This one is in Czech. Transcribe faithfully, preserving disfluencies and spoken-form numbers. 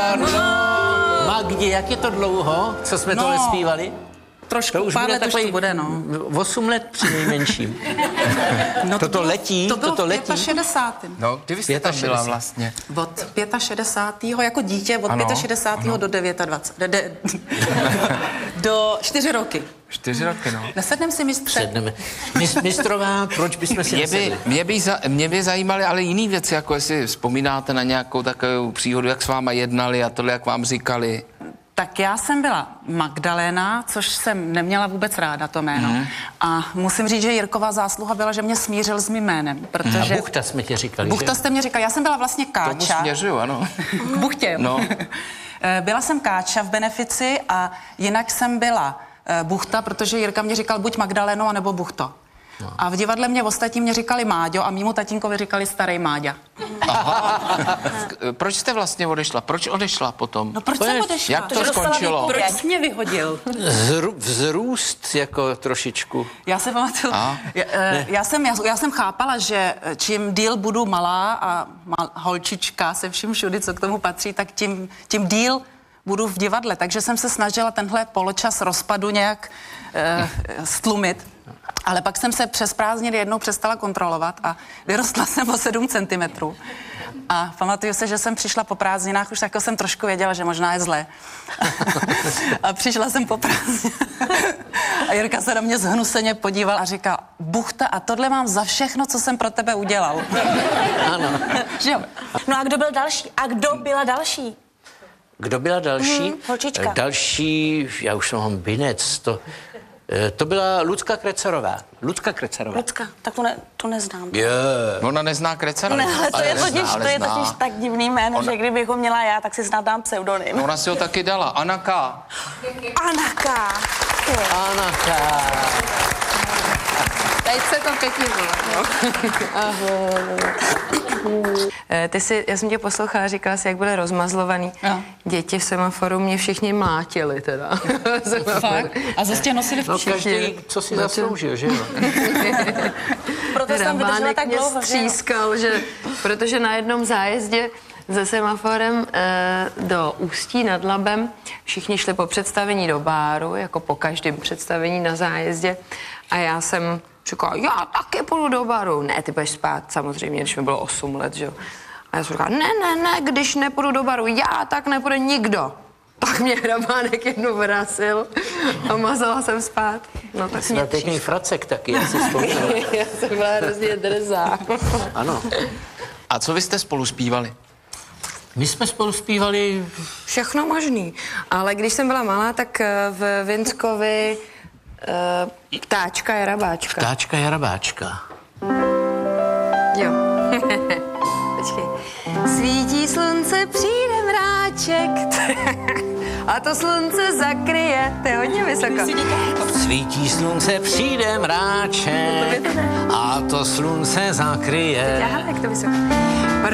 Magdi, jak je to dlouho, co jsme No. tohle zpívali? Trošku, To už pár bude let už takový to bude, no. osm let při nejmenším. no Toto bylo, letí, to bylo toto v letí. šedesátém No, kdy vy jste tam šedesát. byla vlastně? Od šedesátého jako dítě, od Ano, šedesátého ano. do dvacet devět. De, de, do čtyři roky. Čtyři roky, no. Nesednem si mistře. Sedneme. Mis, mistrová, proč bychom si Mě by, nesedli? mě, by za, mě by zajímaly ale jiný věci, jako jestli vzpomínáte na nějakou takovou příhodu, jak s váma jednali a tohle, jak vám říkali. Tak já jsem byla Magdaléna, což jsem neměla vůbec ráda to jméno. Mm. A musím říct, že Jirková zásluha byla, že mě smířil s mým jménem, protože... A Buchta jsme ti říkali, Buchta že? jste mě říkal, já jsem byla vlastně Tomu Káča. směřuju, ano. K Buchtě. No. Byla jsem Káča v Benefici a jinak jsem byla Buchta, protože Jirka mě říkal buď Magdalénou, anebo Buchto. No. A v divadle mě ostatní mě říkali Máďo a mýmu tatínkovi říkali starý Máďa. Aha. Proč jste vlastně odešla? Proč odešla potom? No proč jsem odešla? Jak to skončilo? Proč jsi mě vyhodil? Zru, vzrůst jako trošičku. Já se pamatuju, A? já, já, jsem, já, já jsem chápala, že čím díl budu malá a mal, holčička se vším všudy, co k tomu patří, tak tím, tím díl budu v divadle. Takže jsem se snažila tenhle poločas rozpadu nějak eh, stlumit. Ale pak jsem se přes prázdniny jednou přestala kontrolovat a vyrostla jsem o sedm centimetrů. A pamatuju se, že jsem přišla po prázdninách, už jako jsem trošku věděla, že možná je zlé. A přišla jsem po prázdninách. A Jirka se na mě zhnuseně podíval a říkal, Buchta, a tohle mám za všechno, co jsem pro tebe udělal. Ano. Že jo? No a kdo byl další? A kdo byla další? Kdo byla další? Hmm, holčička. Další, já už mám binec, to, eh, to byla Lucka Krecarová. Lucka Krecarová. Lucka, tak to, ne, to neznám. Je. Ona nezná Krecera? Ne, ale to Ale je, nezná, totiž, ale to je zná. totiž tak divný jméno, Ona- že kdybych ho měla já, tak si snad dám pseudonym. Ona si ho taky dala. Anaka. Anaka. Anaka. Teď se to pěkně bylo. Ty jsi, já jsem tě poslouchala, říkala jsi, jak byly rozmazlovaný. Jo. Děti v semaforu mě všichni mlátili teda. Fakt? A zase tě nosili v No příště. každý, co si zasloužil, že jo? Proto jsem vydržela Rabánek tak mě dlouho, že jo? střískal, že, protože na jednom zájezdě se semaforem e, do Ústí nad Labem všichni šli po představení do báru, jako po každém představení na zájezdě. A já jsem říkala, já taky půjdu do baru. Ne, ty budeš spát, samozřejmě, když mi bylo osm let, že jo. A já jsem říkala, ne, ne, ne, když nepůjdu do baru, já, tak nepůjde nikdo. Tak mě Hrabánek jednou vrazil a mazala jsem spát. No tak Jsi mě měl pěkný fracek taky, já si vzpomínám. Já jsem byla hrozně drzá. Ano. A co vy jste spolu zpívali? My jsme spolu zpívali, Všechno možný. Ale když jsem byla malá, tak eh, v Vinskovi uh, ptáčka je rabáčka. Ptáčka Jarabáčka. Jo. Počkej. Svítí slunce, přijde mráček a to slunce zakryje. To je hodně vysoko. Svítí slunce, přijde mráček a to slunce zakryje. Aha, jak to vysoko.